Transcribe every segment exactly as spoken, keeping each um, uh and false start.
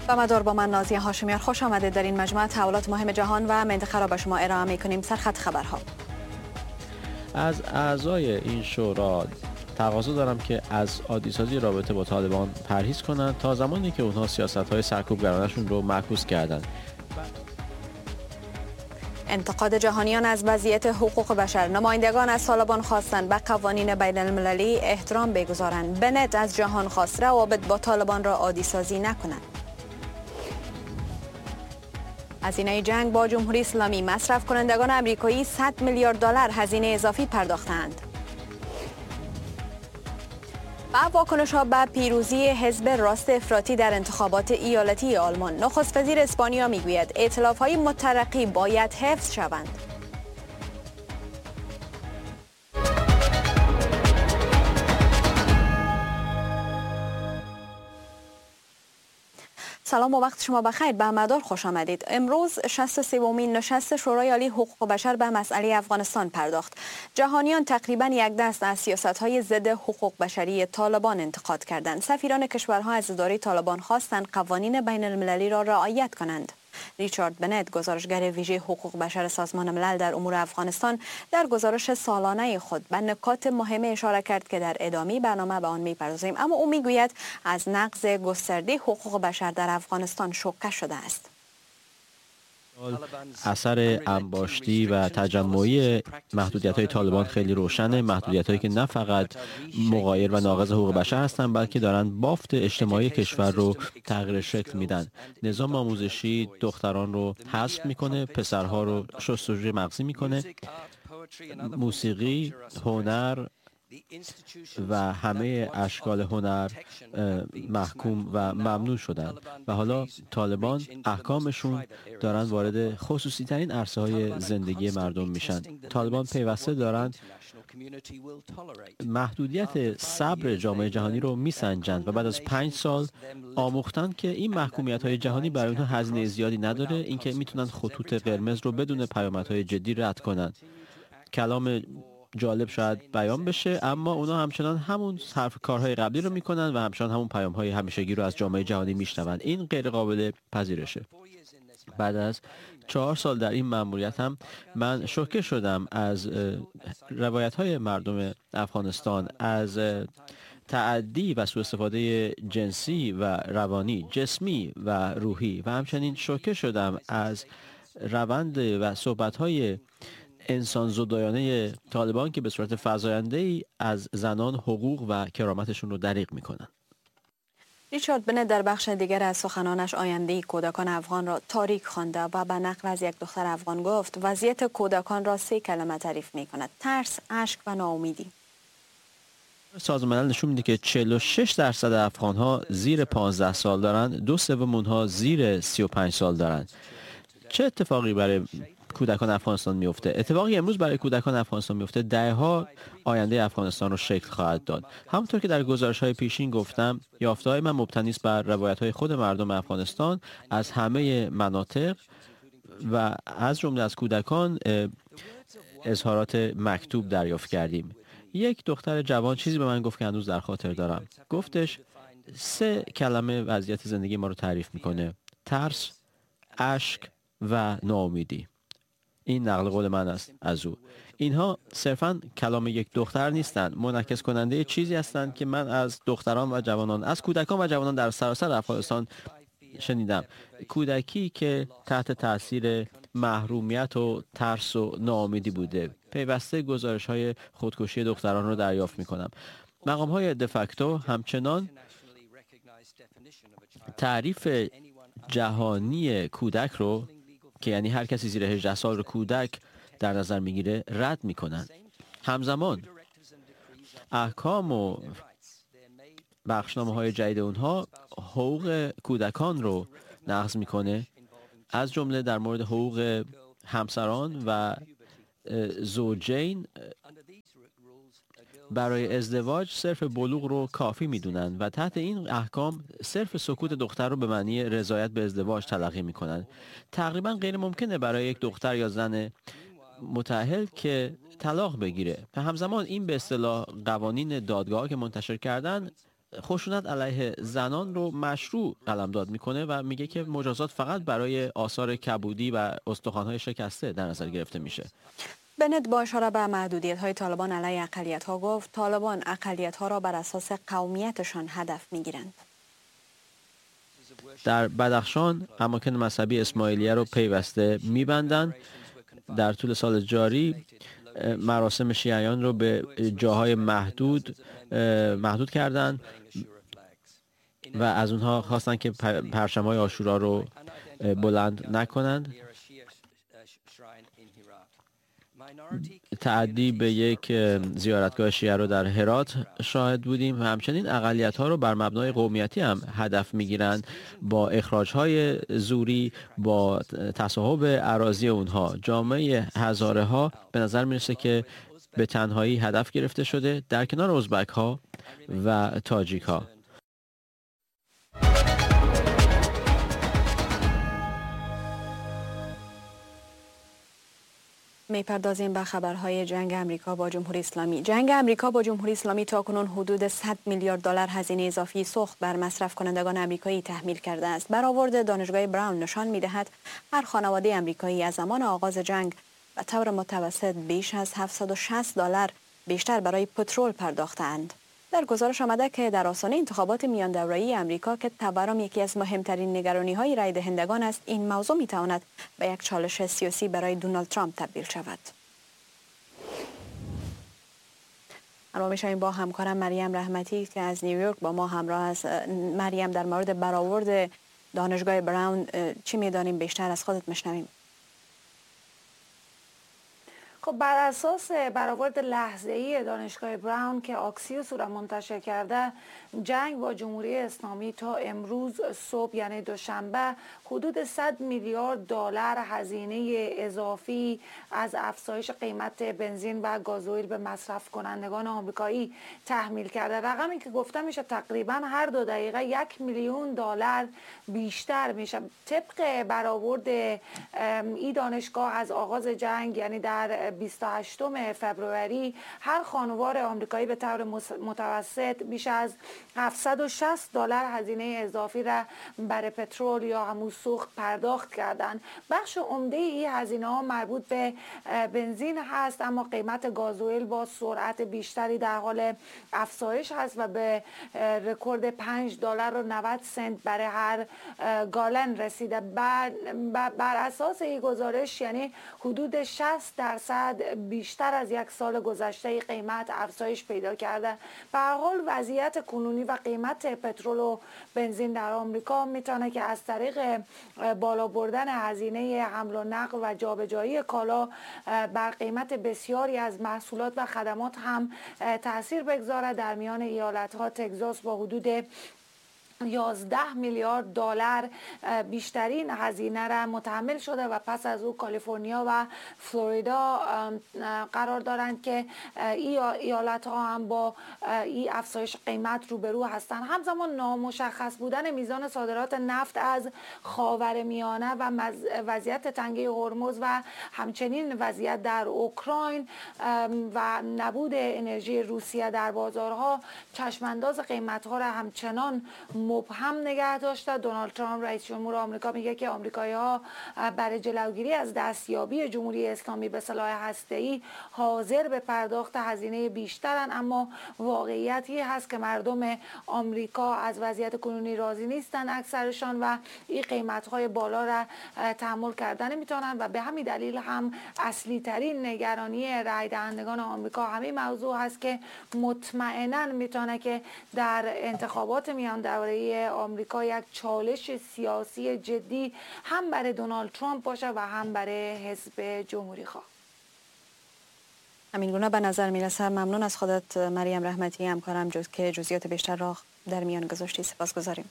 و مدار با من نازیه هاشمیار، خوش آمدید. در این مجموعه تحولات مهم جهان و منطقه را به شما ارائه می‌کنیم. سرخط خبرها. از اعضای این شورا تقاضا دارم که از عادی‌سازی رابطه با طالبان پرهیز کنند تا زمانی که اونها سیاست‌های سرکوبگرانشون رو معکوس کردند. انتقاد جهانیان از وضعیت حقوق بشر. نمایندگان از طالبان خواستند به قوانین بین المللی احترام بگذارند. بنت از جهان خواست روابط با طالبان را عادی سازی نکنند. هزینه جنگ با جمهوری اسلامی. مصرف کنندگان آمریکایی صد میلیارد دلار هزینه اضافی پرداختند. و واکنش‌ها به پیروزی حزب راست افراطی در انتخابات ایالتی آلمان. نخست وزیر اسپانیا میگوید ائتلاف‌های مترقی باید حفظ شوند. سلام و وقت شما بخیر. به مدار خوش آمدید. امروز شصت و سومین نشست شورای عالی حقوق بشر به مسئله افغانستان پرداخت. جهانیان تقریبا یک دست از سیاست‌های ضد حقوق بشری طالبان انتقاد کردند. سفیران کشورها از اداره طالبان خواستند قوانین بین المللی را رعایت کنند. ریچارد بنت، گزارشگر ویژه حقوق بشر سازمان ملل در امور افغانستان، در گزارش سالانه خود به نکات مهم اشاره کرد که در ادامه برنامه به آن می‌پردازیم. اما او میگوید از نقض گسترده حقوق بشر در افغانستان شوکه شده است. اثر انباشتی و تجمعی محدودیت‌های طالبان خیلی روشنه. محدودیت‌هایی که نه فقط مغایر و ناقض حقوق بشر هستند، بلکه دارن بافت اجتماعی کشور رو تغییر شکل میدن. نظام آموزشی دختران رو حذف میکنه، پسرها رو شستشوی مغزی میکنه. موسیقی، هنر و همه اشکال هنر محکوم و ممنوع شدند و حالا طالبان احکامشون دارن وارد خصوصی ترین عرصه های زندگی مردم میشن. طالبان پیوسته دارن محدودیت صبر جامعه جهانی رو میسنجند و بعد از پنج سال آموختن که این محکومیت های جهانی برای اونها هزینه زیادی نداره، اینکه میتونن خطوط قرمز رو بدون پیامدهای جدی رد کنن. کلام جالب شاید بیان بشه، اما اونا همچنان همون حرف کارهای قبلی رو میکنن و همچنان همون پیام‌های همیشگی رو از جامعه جهانی میشنون. این غیر قابل پذیرشه. بعد از چهار سال در این مأموریت هم من شوکه شدم از روایت‌های مردم افغانستان، از تعدی و سوء استفاده جنسی و روانی، جسمی و روحی، و همچنین شوکه شدم از روند و صحبت‌های انسان زدایانه طالبان که به صورت فزاینده‌ای از زنان حقوق و کرامتشون رو دریغ میکنن. ریچارد بنت در بخش دیگر از سخنانش آینده کودکان افغان را تاریک خوانده و به نقل از یک دختر افغان گفت وضعیت کودکان را سه کلمه تعریف میکند: ترس، اشک و ناامیدی. سازمان ملل نشون میده که چهل و شش درصد افغان‌ها زیر پانزده سال دارن، دو سوم اونها زیر سی و پنج سال دارن. چه اتفاقی برای کودکان افغانستان میفته؟ اتفاقی امروز برای کودکان افغانستان میفته دهها آینده افغانستان رو شکل خواهد داد. همونطور که در گزارش‌های پیشین گفتم، یافته‌های من مبتنی است بر روایت‌های خود مردم افغانستان از همه مناطق و از جمله از کودکان اظهارات مکتوب دریافت کردیم. یک دختر جوان چیزی به من گفت که هنوز در خاطر دارم. گفتش سه کلمه وضعیت زندگی ما رو تعریف میکنه: ترس، اشک و ناامیدی. این نقل قول من است از او. اینها صرفاً کلام یک دختر نیستند، منعکس کننده چیزی هستند که من از دختران و جوانان، از کودکان و جوانان در سراسر افغانستان شنیدم. کودکی که تحت تاثیر محرومیت و ترس و ناامیدی بوده. پیوسته گزارش‌های خودکشی دختران رو دریافت می‌کنم. مقام‌های دفکتو همچنان تعریف جهانی کودک رو که یعنی هر کسی زیر هجده سال رو کودک در نظر میگیره رد میکنن. همزمان احکام و بخشنامه های جدید اونها حقوق کودکان رو نقض میکنه، از جمله در مورد حقوق همسران و زوجین برای ازدواج صرف بلوغ رو کافی میدونن و تحت این احکام صرف سکوت دختر رو به معنی رضایت به ازدواج تلقی میکنن. تقریبا غیر ممکنه برای یک دختر یا زن متأهل که طلاق بگیره. و همزمان این به اصطلاح قوانین دادگاه که منتشر کردن خشونت علیه زنان رو مشروع قلمداد میکنه و میگه که مجازات فقط برای آثار کبودی و استخوان‌های شکسته در نظر گرفته میشه. بنت با اشاره به محدودیت‌های طالبان علیه اقلیت‌ها گفت طالبان اقلیت‌ها را بر اساس قومیتشان هدف می‌گیرند. در بدخشان اماکن مذهبی اسماعیلیه رو پیوسته می‌بندند. در طول سال جاری مراسم شیعیان رو به جاهای محدود محدود کردند و از اونها خواستن که پرچم‌های عاشورا رو بلند نکنند. تعدی به یک زیارتگاه شیعه رو در هرات شاهد بودیم و همچنین اقلیت‌ها رو بر مبنای قومیتی هم هدف می‌گیرند با اخراج‌های زوری، با تصاحب اراضی اونها. جامعه هزاره‌ها به نظر میرسه که به تنهایی هدف گرفته شده در کنار ازبک‌ها و تاجیک‌ها. میپردازیم به خبرهای جنگ امریکا با جمهوری اسلامی. جنگ امریکا با جمهوری اسلامی تاکنون حدود صد میلیارد دلار هزینه اضافی سوخت بر مصرف کنندگان امریکایی تحمیل کرده است. برآورد دانشگاه براون نشان می‌دهد هر خانواده امریکایی از زمان آغاز جنگ به طور متوسط بیش از هفتصد و شصت دلار بیشتر برای پترول پرداختند. در گزارش آمده که در آستانه انتخابات میان دوره‌ای امریکا که تورم یکی از مهمترین نگرانی‌های رای دهندگان است، این موضوع می‌تواند به یک چالش سیاسی برای دونالد ترامپ تبدیل شود. اما می‌شویم با همکارم مریم رحمتی که از نیویورک با ما همراه است. مریم، در مورد برآورد دانشگاه براون چی می‌دانیم؟ بیشتر از خودت می‌شنویم. خب بر اساس برآورد لحظه‌ای دانشگاه براون که آکسیوس را منتشر کرده، جنگ با جمهوری اسلامی تا امروز صبح یعنی دوشنبه حدود صد میلیارد دلار هزینه اضافی از افزایش قیمت بنزین و گازوئیل به مصرف کنندگان آمریکایی تحمیل کرده. رقمی که گفته میشه تقریبا هر دو دقیقه یک میلیون دلار بیشتر میشه. طبق برآورد این دانشگاه از آغاز جنگ یعنی در بیست و هشتم فوریه هر خانوار آمریکایی به طور متوسط بیش از هفتصد و شصت دلار هزینه اضافی را برای پترول یا همون سوخت پرداخت کردند. بخش عمده این هزینه ها مربوط به بنزین هست، اما قیمت گازوئیل با سرعت بیشتری در حال افزایش هست و به رکورد پنج دلار و نود سنت برای هر گالن رسیده. بر, بر اساس این گزارش یعنی حدود شصت درصد بیشتر از یک سال گذشته قیمت افزایش پیدا کرده. به هر حال وضعیت کنونی و قیمت پترول و بنزین در آمریکا میتونه که از طریق بالا بردن هزینه حمل و نقل و جابجایی کالا بر قیمت بسیاری از محصولات و خدمات هم تاثیر بگذاره. در میان ایالت‌ها تگزاس با حدود یازده میلیارد دلار بیشترین هزینه را متحمل شده و پس از او کالیفرنیا و فلوریدا قرار دارند که این ایالت ها هم با این افزایش قیمت روبرو هستند. همزمان نامشخص بودن میزان صادرات نفت از خاورمیانه و وضعیت تنگه هرمز و همچنین وضعیت در اوکراین و نبود انرژی روسیه در بازارها چشمانداز قیمت ها را همچنان مبهم نگه داشته. دونالد ترامپ رئیس جمهور آمریکا میگه که آمریکایی‌ها برای جلوگیری از دستیابی جمهوری اسلامی به سلاح هسته‌ای حاضر به پرداخت هزینه بیشترن، اما واقعیتی هست که مردم آمریکا از وضعیت کنونی راضی نیستن اکثرشان و این قیمت‌های بالا را تحمل کردن میتونن و به همین دلیل هم اصلی ترین نگرانی رای دهندگان آمریکا همین موضوع هست که مطمئنا میتونه که در انتخابات میان دوره آمریکا یک چالش سیاسی جدی هم برای دونالد ترامپ باشه و هم برای حزب جمهوری خواه. همین گونه به نظر میرسه. ممنون از خودت مریم رحمتی همکارم جز که جزئیات بیشتر را در میان گذاشتی. سپاسگزاریم.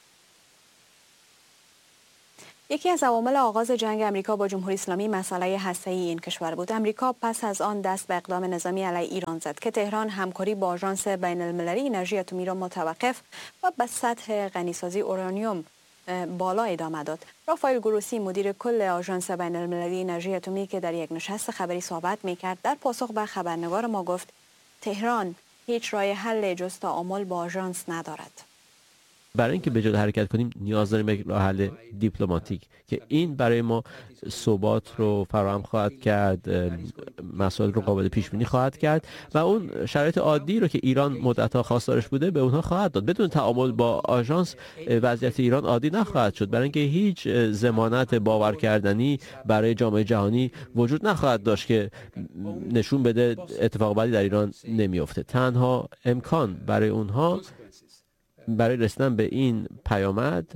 یکی از عوامل آغاز جنگ امریکا با جمهوری اسلامی مسئله هسته‌ای این کشور بود. امریکا پس از آن دست به اقدام نظامی علیه ایران زد که تهران همکاری با آژانس بین المللی انرژی اتمی را متوقف و به سطح غنیسازی اورانیوم بالا ادامه داد. رافائل گروسی مدیر کل آژانس بین المللی انرژی اتمی که در یک نشست خبری صحبت می‌کرد در پاسخ به خبرنگار ما گفت تهران هیچ راه حل جز تعامل با آژانس ندارد. برای اینکه به جلو حرکت کنیم نیاز داریم یک راه حل دیپلماتیک که این برای ما ثبات رو فراهم خواهد کرد، مسائل رو قابل پیش بینی خواهد کرد و اون شرایط عادی رو که ایران مدت‌ها خواستارش بوده به اونها خواهد داد. بدون تعامل با آژانس وضعیت ایران عادی نخواهد شد، برای اینکه هیچ ضمانت باور کردنی برای جامعه جهانی وجود نخواهد داشت که نشون بده اتفاق بعدی در ایران نمیفته. تنها امکان برای اونها برای رسیدن به این پیامد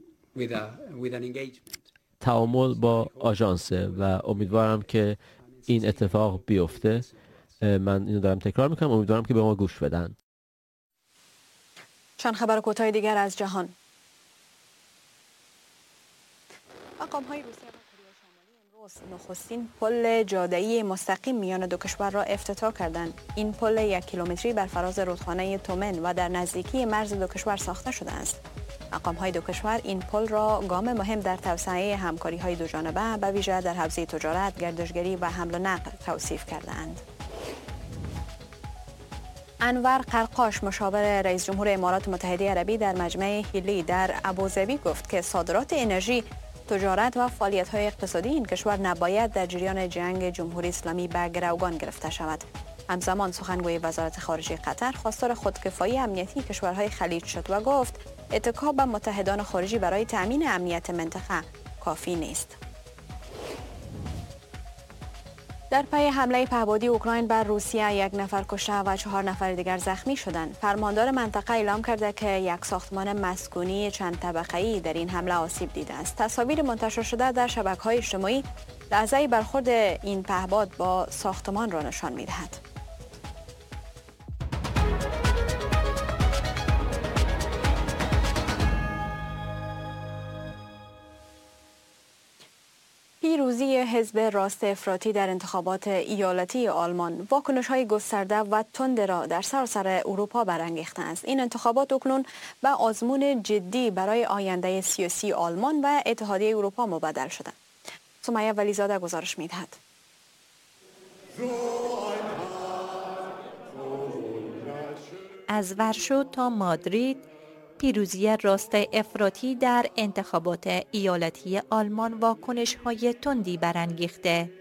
تعامل با آژانسه و امیدوارم که این اتفاق بیفته. من اینو دارم تکرار میکنم، امیدوارم که به ما گوش بدن. چند خبر کوتاه دیگر از جهان. مقام‌های روسیه و کره شمالی امروز نخستین پل جاده‌ای مستقیم میان دو کشور را افتتاح کردند. این پل یک کیلومتری بر فراز رودخانه تومن و در نزدیکی مرز دو کشور ساخته شده است. مقام‌های دو کشور این پل را گام مهم در توسعه همکاری‌های دوجانبه به ویژه در حوزه تجارت، گردشگری و حمل و نقل توصیف کرده‌اند. انور قرقاش مشاور رئیس جمهور امارات متحده عربی در مجمع هیلی در ابوظبی گفت که صادرات انرژی، تجارت و فعالیت‌های اقتصادی این کشور نباید در جریان جنگ جمهوری اسلامی به گروگان گرفته شود. همزمان سخنگوی وزارت خارجه قطر خواستار خودکفایی امنیتی کشورهای خلیج شد و گفت اتکا به متحدان خارجی برای تأمین امنیت منطقه کافی نیست. در پی حمله پهپادی اوکراین بر روسیه یک نفر کشته و چهار نفر دیگر زخمی شدند. فرماندار منطقه اعلام کرده که یک ساختمان مسکونی چند طبقه‌ای در این حمله آسیب دیده است. تصاویر منتشر شده در شبکه‌های اجتماعی لحظه برخورد این پهپاد با ساختمان را نشان می‌دهد. پیروزی حزب راست افراطی در انتخابات ایالتی آلمان واکنش‌های گسترده و تند را در سراسر اروپا برانگیخته است. این انتخابات اکنون به آزمون جدی برای آینده سیاسی آلمان و اتحادیه اروپا مبدل شده. سمیه ولیزاده گزارش می‌دهد. از ورشو تا مادرید پیروزی راست افراطی در انتخابات ایالتی آلمان واکنش‌های تندی برانگیخته.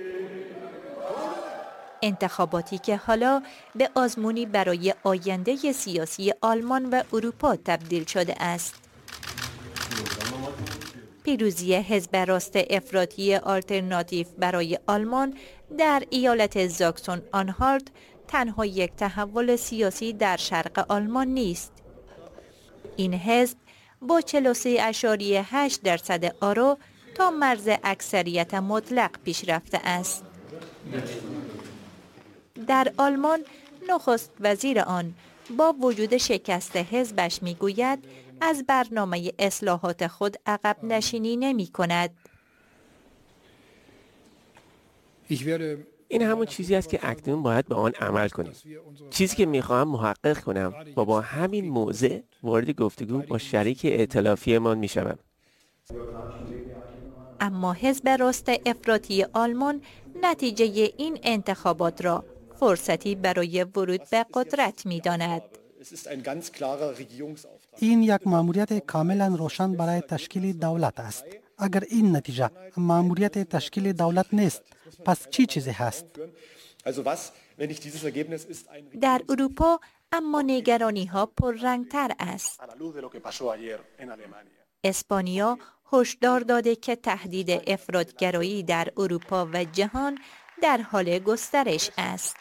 انتخاباتی که حالا به آزمونی برای آینده سیاسی آلمان و اروپا تبدیل شده است. پیروزی حزب راست افراطی آلترناتیو برای آلمان در ایالت زاکسون آنهالت تنها یک تحول سیاسی در شرق آلمان نیست. این حزب با چهل و سه ممیز هشت درصد آرا تا مرز اکثریت مطلق پیش رفته است. در آلمان نخست وزیر آن با وجود شکست حزبش میگوید از برنامه اصلاحات خود عقب نشینی نمی کند. این همون چیزی است که اکنون باید به آن عمل کنیم. چیزی که میخواهم محقق کنم و با همین موضع وارد گفتگو با شریک ائتلافیمان میشوم. اما حزب راست افراطی آلمان نتیجه این انتخابات را فرصتی برای ورود به قدرت می‌داند. این یک مأموریت کاملا روشن برای تشکیل دولت است. اگر این نتیجه مأموریت تشکیل دولت نیست، پس چی چیزی هست؟ در اروپا اما نگرانی ها پررنگتر است. اسپانیا هشدار داده که تهدید افراطگرایی در اروپا و جهان در حال گسترش است.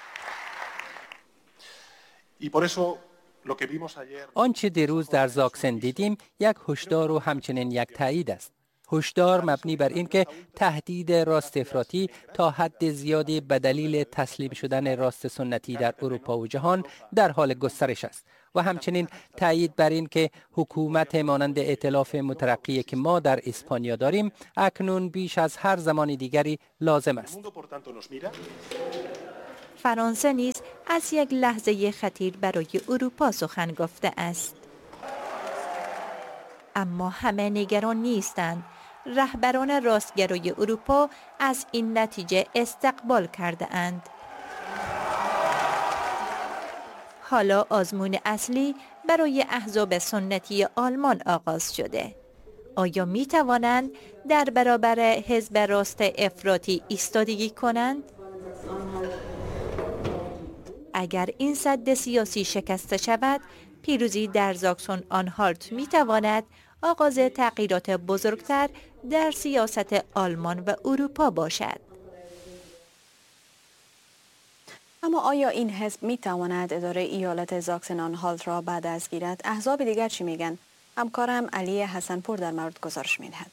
آنچه دیروز در زاکسن دیدیم یک هشدار و همچنین یک تایید است. هشدار مبنی بر اینکه تهدید راست افراطی تا حد زیادی به دلیل تسلیم شدن راست سنتی در اروپا و جهان در حال گسترش است و همچنین تایید بر این که حکومت مانند ائتلاف مترقی که ما در اسپانیا داریم اکنون بیش از هر زمان دیگری لازم است. فرانسه نیز از یک لحظه خطیر برای اروپا سخن گفته است. اما همه نگران نیستند. رهبران راستگرای اروپا از این نتیجه استقبال کرده اند. حالا آزمون اصلی برای احزاب سنتی آلمان آغاز شده. آیا می توانند در برابر حزب راست افراطی ایستادگی کنند؟ اگر این سد سیاسی شکسته شود، پیروزی در زاکسون آنهالت می تواند آغاز تغییرات بزرگتر در سیاست آلمان و اروپا باشد. اما آیا این حزب می تواند اداره ایالت زاکسن آنهالت را بعد از گیرد؟ احزاب دیگر چی میگن؟ همکارم علی حسنپور در مورد گزارش می‌دهد.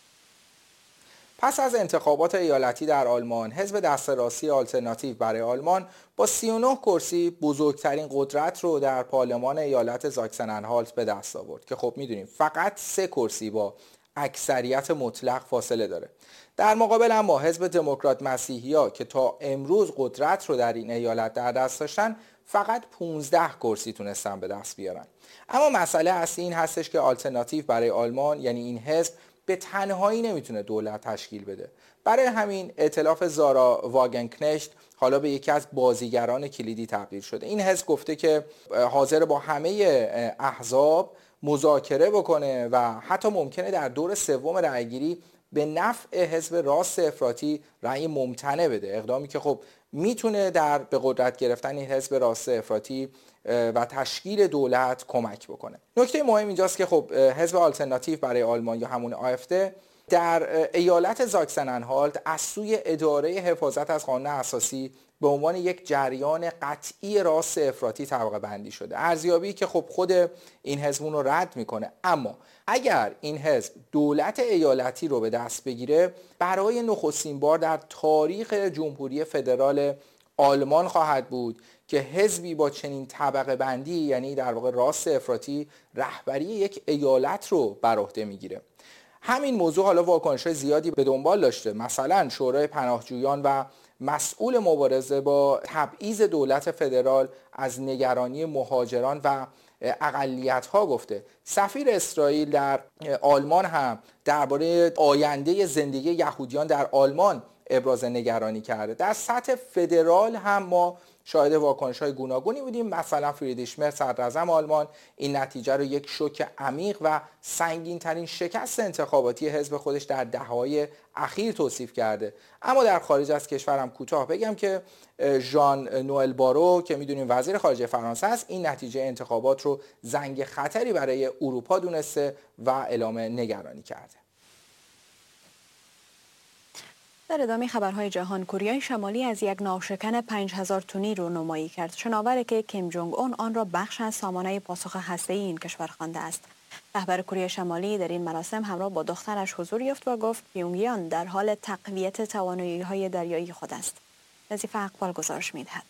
پس از انتخابات ایالتی در آلمان، حزب دست راستی آلترناتیو برای آلمان با سی و نه کرسی بزرگترین قدرت رو در پارلمان ایالت زاکسن آنهالت به دست آورد که خب میدونیم فقط سه کرسی با اکثریت مطلق فاصله داره. در مقابل اما حزب دموکرات مسیحی‌ها که تا امروز قدرت رو در این ایالت در دست داشتن، فقط پانزده کرسی تونستن به دست بیارن. اما مسئله اصلی این هستش که آلترناتیو برای آلمان، یعنی این حزب، به تنهایی نمیتونه دولت تشکیل بده. برای همین ائتلاف زارا واگنکنشت حالا به یکی از بازیگران کلیدی تبدیل شده. این حزب گفته که حاضر با همه احزاب مذاکره بکنه و حتی ممکنه در دور سوم رأیگیری به نفع حزب راست افراطی رأی ممتنع بده، اقدامی که خب میتونه در به قدرت گرفتن این حزب راست افراطی و تشکیل دولت کمک بکنه. نکته مهم اینجاست که خب حزب آلترناتیو برای آلمان یا همون آفده در ایالت زاکسن آنهالت از سوی اداره حفاظت از قانون اساسی به عنوان یک جریان قطعی راست افراطی طبقه بندی شده. ارزیابی که خب خود این حزب رو رد میکنه. اما اگر این حزب دولت ایالتی رو به دست بگیره، برای نخستین بار در تاریخ جمهوری فدرال آلمان خواهد بود که حزبی با چنین طبقه بندی، یعنی در واقع راست افراطی، رهبری یک ایالت رو بر عهده میگیره. همین موضوع حالا واکنش‌های زیادی به دنبال داشته. مثلا شورای پناهجویان و مسئول مبارزه با تبعیض دولت فدرال از نگرانی مهاجران و اقلیت‌ها گفته. سفیر اسرائیل در آلمان هم درباره آینده زندگی یهودیان در آلمان ابراز نگرانی کرده. در سطح فدرال هم ما شاهد واکنش‌های گوناگونی بودیم. مثلا فریدریش مرز صدراعظم آلمان این نتیجه رو یک شوک عمیق و سنگین‌ترین شکست انتخاباتی حزب خودش در دهه‌های اخیر توصیف کرده. اما در خارج از کشورم کوتاه بگم که ژان نوئل بارو که میدونیم وزیر خارجه فرانسه است، این نتیجه انتخابات رو زنگ خطری برای اروپا دونسته و اعلام نگرانی کرده. در ادامه خبرهای جهان، کره شمالی از یک ناوشکن پنج هزار تنی رو نمایی کرد. شناوره که کیم جونگ اون آن را بخش از سامانه پاسخ هسته‌ای این کشور خوانده است. رهبر کره شمالی در این مراسم همراه با دخترش حضور یافت و گفت پیونگیان در حال تقویت توانایی‌های دریایی خود است. نظیفه اقبال گزارش می‌دهد.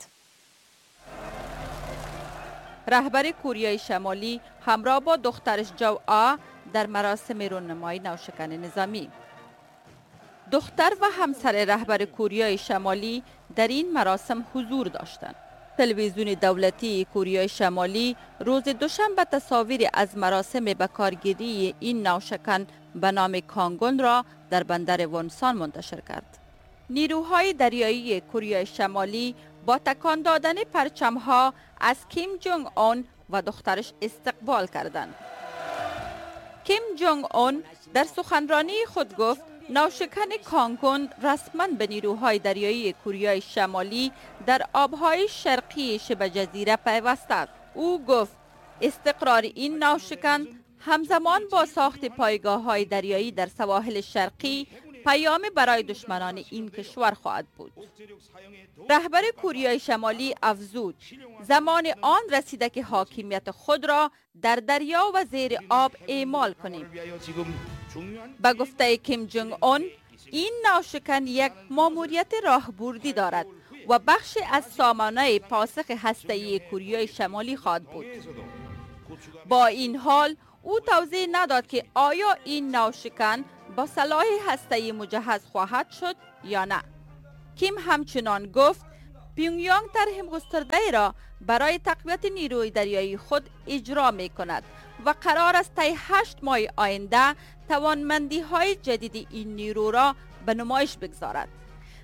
رهبر کره شمالی همراه با دخترش جو آ در مراسم رونمایی ناوشکن نظامی. دختر و همسر رهبر کره شمالی در این مراسم حضور داشتند. تلویزیون دولتی کره شمالی روز دوشنبه تصاویری از مراسم بکارگیری این ناوشکن به نام کانگون را در بندر وونسان منتشر کرد. نیروهای دریایی کره شمالی با تکان دادن پرچم‌ها از کیم جونگ اون و دخترش استقبال کردند. کیم جونگ اون در سخنرانی خود گفت ناوشکن کانگون رسما به نیروهای دریایی کره شمالی در آبهای شرقی شبه جزیره پیوسته است. او گفت استقرار این ناوشکن همزمان با ساخت پایگاه‌های دریایی در سواحل شرقی پیامی برای دشمنان این کشور خواهد بود. رهبر کره شمالی افزود زمان آن رسیده که حاکمیت خود را در دریا و زیر آب اعمال کنیم. به گفته کیم جونگ اون، این ناوشکن یک ماموریت راهبردی دارد و بخشی از سامانه پاسخ هسته‌ای کره شمالی خواهد بود. با این حال او توضیح نداد که آیا این ناوشکن با سلاح هسته‌ای مجهز خواهد شد یا نه. کیم همچنان گفت پیونگیانگ طرح گسترده را برای تقویت نیروی دریایی خود اجرا می کند و قرار است طی هشت ماه آینده توانمندی های جدید این نیرو را به نمایش بگذارد.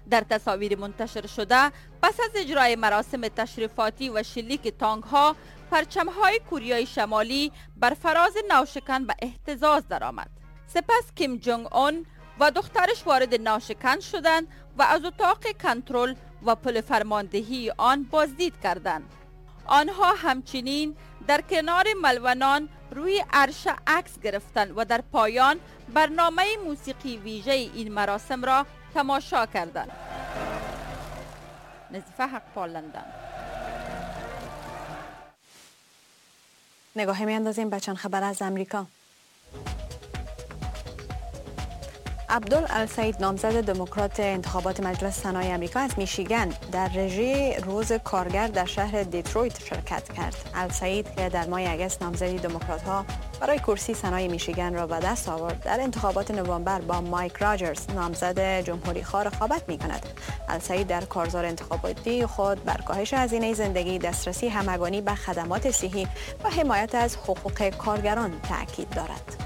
در تصاویر منتشر شده پس از اجرای مراسم تشریفاتی و شلیک تانک ها، پرچم های کره شمالی بر فراز ناوشکن به اهتزاز درآمد. سپس کیم جونگ اون و دخترش وارد ناوشکن شدند و از اتاق کنترل و پل فرماندهی آن بازدید کردند. آنها همچنین در کنار ملونان روی عرشه عکس گرفتند و در پایان برنامه موسیقی ویژه این مراسم را تماشا کردند. نظیفه حقپال، لندن. نگاهی میاندازیم به چند خبر از امریکا. عبدالسعید نامزد دموکرات انتخابات مجلس سنای امریکا از میشیگان در رژه روز کارگر در شهر دیترویت شرکت کرد. السعید که در ماه اگست نامزدی دموکرات‌ها برای کرسی سنای میشیگان را به دست آورد، در انتخابات نوامبر با مایک راجرز نامزد جمهوری‌خواه رقابت می‌کند. السعید در کارزار انتخاباتی خود بر کاهش هزینه زندگی، دسترسی همگانی به خدمات صحی و حمایت از حقوق کارگران تاکید دارد.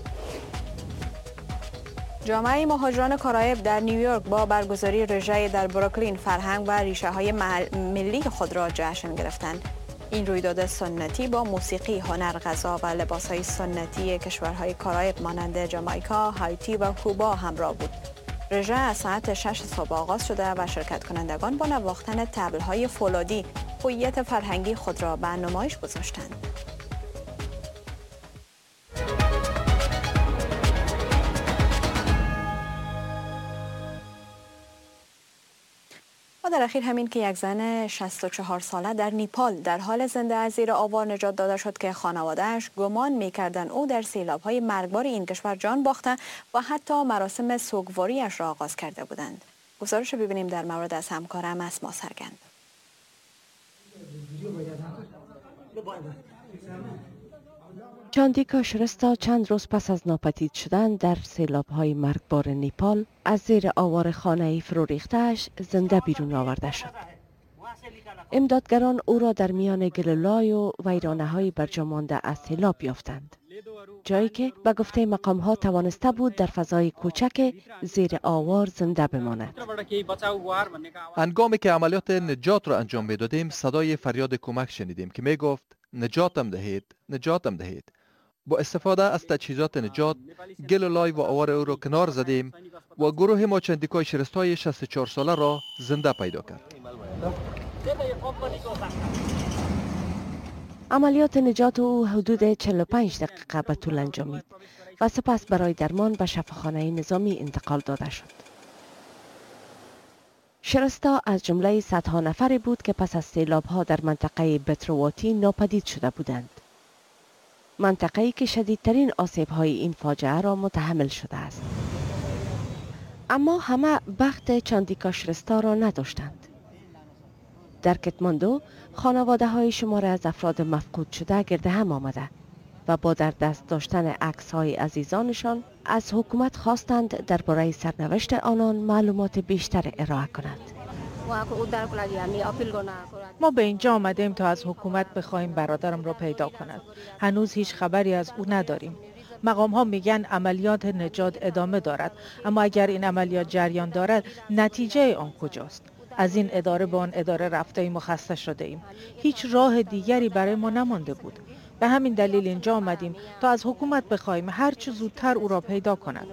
جامعه مهاجران کارائیب در نیویورک با برگزاری رژه در بروکلین فرهنگ و ریشه های ملی خود را جشن گرفتند. این رویداد سنتی با موسیقی، هنر، غذا و لباس های سنتی کشورهای کارائیب مانند جامائیکا، هایتی و کوبا همراه بود. رژه از ساعت شش صبح آغاز شده و شرکت کنندگان با نواختن طبل های فولادی هویت فرهنگی خود را به نمایش گذاشتند. و در اخیر همین که یک زن شصت و چهار ساله در نیپال در حال زنده از زیر آوار نجات داده شد که خانواده‌اش گمان می‌کردند او در سیلاب‌های مرگبار این کشور جان باخته و حتی مراسم سوگواری‌اش را آغاز کرده بودند. گزارش رو ببینیم در مورد از همکارم اسما سرگند. چاندیکا شرستا چند روز پس از ناپدید شدن در سیلاب‌های مرگبار نیپال از زیر آوار خانه‌ای فرو ریخته‌اش زنده بیرون آورده شد. امدادگران او را در میان گلولای و ویرانه‌های برجامانده از سیلاب یافتند، جایی که به گفته مقام‌ها توانسته بود در فضای کوچک زیر آوار زنده بماند. هنگامی که عملیات نجات را انجام می‌دادیم، صدای فریاد کمک شنیدیم که می‌گفت نجاتم دهید، نجاتم دهید. با استفاده از تجهیزات نجات، گلولای و آوار او را کنار زدیم و گروه ما چندیکای شرستای شصت و چهار ساله را زنده پیدا کرد. عملیات نجات او حدود چهل و پنج دقیقه به طول انجامید و سپس برای درمان به شفاخانه نظامی انتقال داده شد. شرستا از جمله صدها نفری بود که پس از سیلاب‌ها در منطقه بترواتی ناپدید شده بودند. منطقه‌ای که شدیدترین آسیب‌های این فاجعه را متحمل شده است. اما همه بخت چاندیکا شرستا را نداشتند. در کتماندو خانواده های شماره از افراد مفقود شده گرد هم آمده و با در دست داشتن عکس های عزیزانشان از حکومت خواستند درباره سرنوشت آنان معلومات بیشتر ارائه کند. ما به اینجا آمدیم تا از حکومت بخوایم برادرم را پیدا کند. هنوز هیچ خبری از او نداریم. مقام ها میگن عملیات نجات ادامه دارد، اما اگر این عملیات جریان دارد نتیجه آن کجاست؟ از این اداره به آن اداره رفته ایم و خسته شده ایم. هیچ راه دیگری برای ما نمانده بود. به همین دلیل اینجا آمدیم تا از حکومت بخوایم هر چه زودتر او را پیدا کند.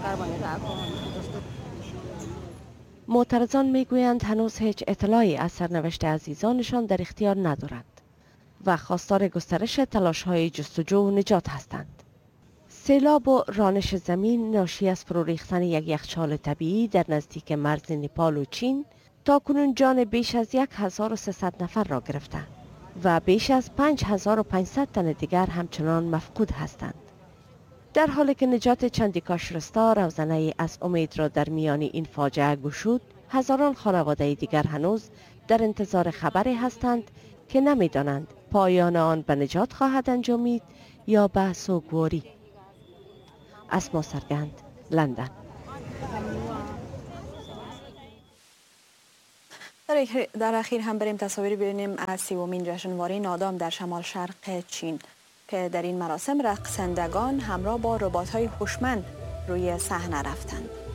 معترضان میگویند هنوز هیچ اطلاعی از سرنوشت عزیزانشان در اختیار ندارند و خواستار گسترش تلاش‌های جستجو و نجات هستند. سیلاب و رانش زمین ناشی از فرو ریختن یک یخچال طبیعی در نزدیک مرز نیپال و چین تا کنون جان بیش از هزار و سیصد نفر را گرفتند و بیش از پنج هزار و پانصد تن دیگر همچنان مفقود هستند. در حالی که نجات چندیکا شرستا روزنه از امید را در میان این فاجعه گشود، هزاران خانواده دیگر هنوز در انتظار خبری هستند که نمیدانند پایان آن به نجات خواهد انجامید یا به سوگواری. اسما سرگند، لندن. در اخیر هم بریم تصاویری ببینیم از سیومین جشنواره نادام در شمال شرق چین که در این مراسم رقصندگان همراه با ربات‌های هوشمند روی صحنه رفتند.